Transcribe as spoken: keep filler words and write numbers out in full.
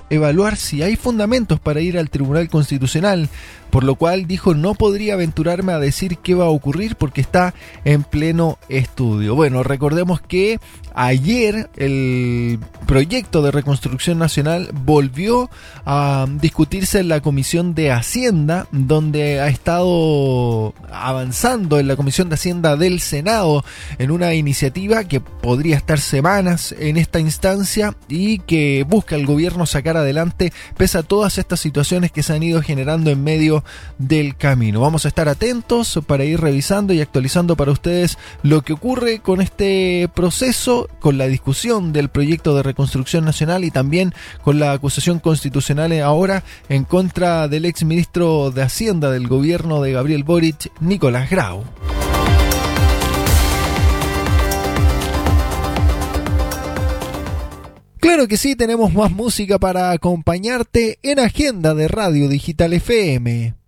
evaluar si hay fundamentos para ir al Tribunal Constitucional, por lo cual dijo no podría aventurarme a decir qué va a ocurrir porque está en pleno estudio. Bueno, recordemos que ayer el proyecto de reconstrucción nacional volvió a discutirse en la Comisión de Hacienda, donde ha estado avanzando en la Comisión de Hacienda del Senado en una iniciativa que podría estar semanas en esta instancia y que busca el gobierno sacar adelante pese a todas estas situaciones que se han ido generando en medio del camino. Vamos a estar atentos para ir revisando y actualizando para ustedes lo que ocurre con este proceso, con la discusión del proyecto de reconstrucción nacional y también con la acusación constitucional ahora en contra del exministro de Hacienda del gobierno de Gabriel Boric, Nicolás Grau. Claro que sí, tenemos más música para acompañarte en Agenda de Radio Digital F M.